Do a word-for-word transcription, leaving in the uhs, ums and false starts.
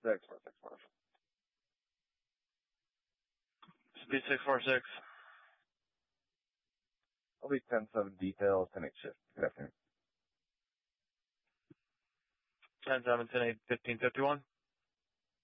six four six four. Speed six four six. I'll be ten seven details, ten eight shift. Good afternoon. ten seven, ten eight, fifteen fifty-one.